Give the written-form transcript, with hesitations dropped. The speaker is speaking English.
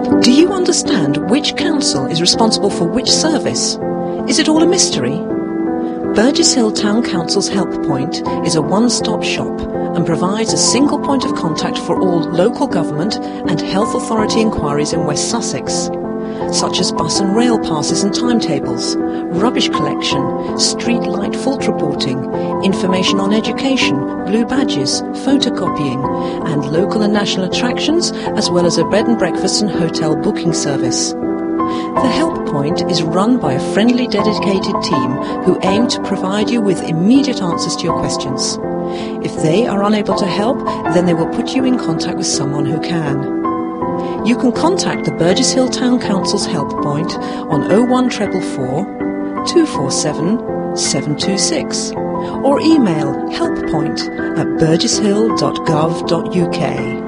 Do you understand which council is responsible for which service? Is it all a mystery? Burgess Hill Town Council's Help Point is a one-stop shop and provides a single point of contact for all local government and health authority inquiries in West Sussex, such as bus and rail passes and timetables, rubbish collection, street light fault reporting, information on education, blue badges, photocopying, and local and national attractions, as well as a bed and breakfast and hotel booking service. The Help Point is run by a friendly, dedicated team who aim to provide you with immediate answers to your questions. If they are unable to help, then they will put you in contact with someone who can. You can contact the Burgess Hill Town Council's Help Point on 01444 247 726 or email helppoint@burgesshill.gov.uk.